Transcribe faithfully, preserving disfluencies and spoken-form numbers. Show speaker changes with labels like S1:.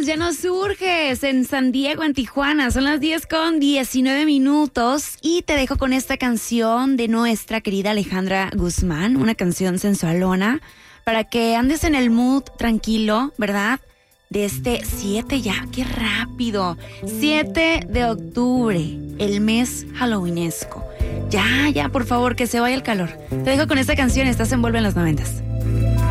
S1: ya nos surges en San Diego, en Tijuana. Son las diez con diecinueve minutos y te dejo con esta canción de nuestra querida Alejandra Guzmán, una canción sensualona para que andes en el mood tranquilo, ¿verdad? De este siete ya, qué rápido. siete de octubre, el mes halloweenesco. Ya, ya, por favor, que se vaya el calor. Te dejo con esta canción, estás en Vuelve en los noventas.